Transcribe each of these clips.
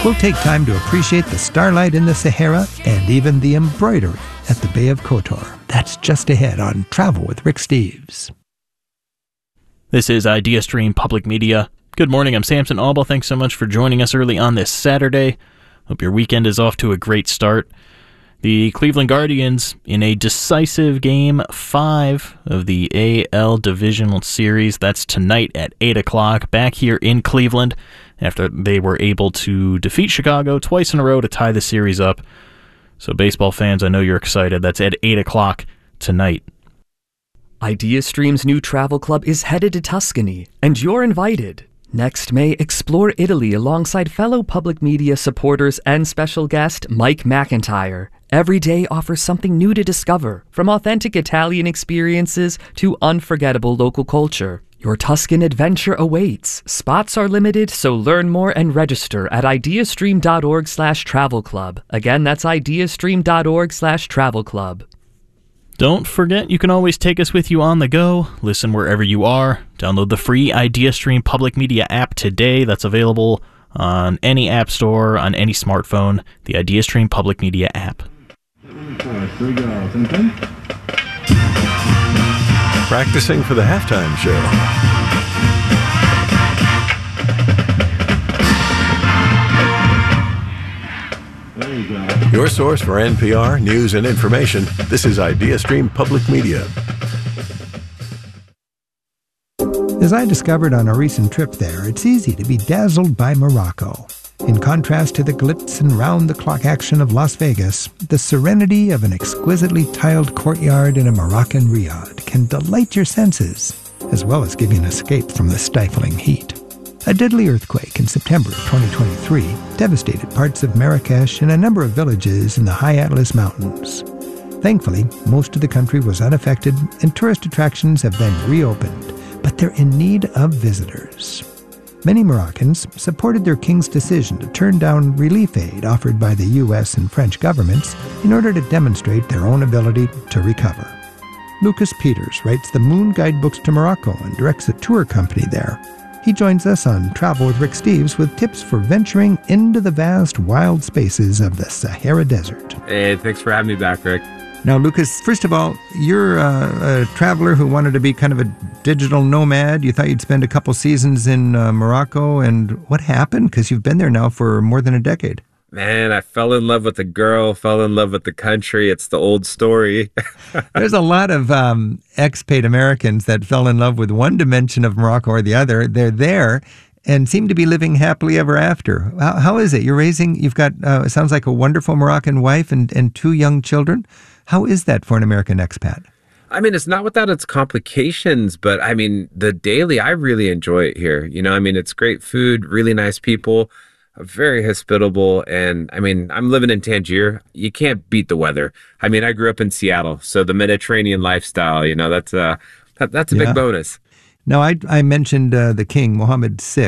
We'll take time to appreciate the starlight in the Sahara and even the embroidery at the Bay of Kotor. That's just ahead on Travel with Rick Steves. This is IdeaStream Public Media. Good morning, I'm Samson Aubel. Thanks so much for joining us early on this Saturday. Hope your weekend is off to a great start. The Cleveland Guardians, in a decisive Game 5 of the AL Divisional Series, that's tonight at 8 o'clock, back here in Cleveland, after they were able to defeat Chicago twice in a row to tie the series up. So baseball fans, I know you're excited. That's at 8 o'clock tonight. IdeaStream's new travel club is headed to Tuscany, and you're invited. Next May, explore Italy alongside fellow public media supporters and special guest Mike McIntyre. Every day offers something new to discover, from authentic Italian experiences to unforgettable local culture. Your Tuscan adventure awaits. Spots are limited, so learn more and register at ideastream.org/travel club. Again, that's ideastream.org/travel club. Don't forget, you can always take us with you on the go. Listen wherever you are. Download the free IdeaStream Public Media app today. That's available on any app store, on any smartphone. The IdeaStream Public Media app. Here we go. Practicing for the halftime show. There you go. Your source for NPR news and information. This is IdeaStream Public Media. As I discovered on a recent trip there, it's easy to be dazzled by Morocco. In contrast to the glitz and round-the-clock action of Las Vegas, the serenity of an exquisitely tiled courtyard in a Moroccan riad can delight your senses, as well as give you an escape from the stifling heat. A deadly earthquake in September of 2023 devastated parts of Marrakesh and a number of villages in the High Atlas Mountains. Thankfully, most of the country was unaffected and tourist attractions have been reopened, but they're in need of visitors. Many Moroccans supported their king's decision to turn down relief aid offered by the U.S. and French governments in order to demonstrate their own ability to recover. Lucas Peters writes the Moon Guidebooks to Morocco and directs a tour company there. He joins us on Travel with Rick Steves with tips for venturing into the vast, wild spaces of the Sahara Desert. Hey, thanks for having me back, Rick. Now, Lucas, first of all, you're a traveler who wanted to be kind of a digital nomad. You thought you'd spend a couple seasons in Morocco, and what happened? Because you've been there now for more than a decade. Man, I fell in love with the girl, fell in love with the country. It's the old story. There's a lot of expat Americans that fell in love with one dimension of Morocco or the other. They're there and seem to be living happily ever after. How is it? You've got, it sounds like a wonderful Moroccan wife and two young children. How is that for an American expat? I mean, it's not without its complications, but I mean, the daily, I really enjoy it here. You know, I mean, it's great food, really nice people, very hospitable. And I mean, I'm living in Tangier. You can't beat the weather. I mean, I grew up in Seattle, so the Mediterranean lifestyle, you know, that's a big bonus. Now, I mentioned the king, Mohammed VI.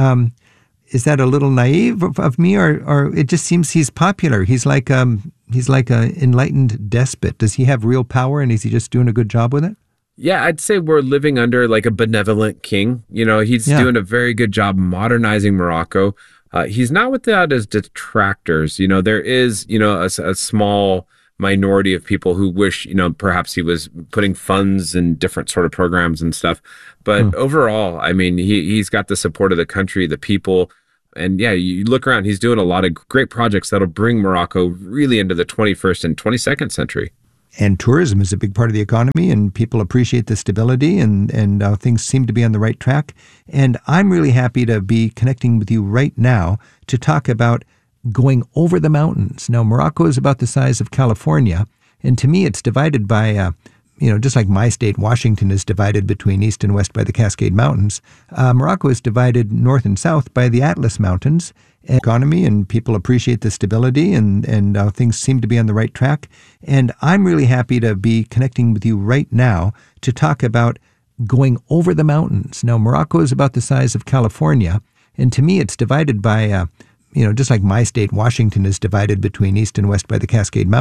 Is that a little naive of me, or it just seems he's popular? He's like an enlightened despot. Does he have real power, and is he just doing a good job with it? Yeah, I'd say we're living under like a benevolent king. You know, he's doing a very good job modernizing Morocco. He's not without his detractors. You know, there is, you know, a small minority of people who wish, you know, perhaps he was putting funds in different sort of programs and stuff. But overall, I mean, he's got the support of the country, the people. And yeah, you look around, he's doing a lot of great projects that'll bring Morocco really into the 21st and 22nd century. And tourism is a big part of the economy, and people appreciate the stability, and things seem to be on the right track. And I'm really happy to be connecting with you right now to talk about going over the mountains. Now, Morocco is about the size of California, and to me it's divided by, just like my state, Washington, is divided between east and west by the Cascade Mountains. Morocco is divided north and south by the Atlas Mountains. Economy, and people appreciate the stability, and things seem to be on the right track. And I'm really happy to be connecting with you right now to talk about going over the mountains. Now, Morocco is about the size of California, and to me it's divided by, just like my state, Washington, is divided between east and west by the Cascade Mountains.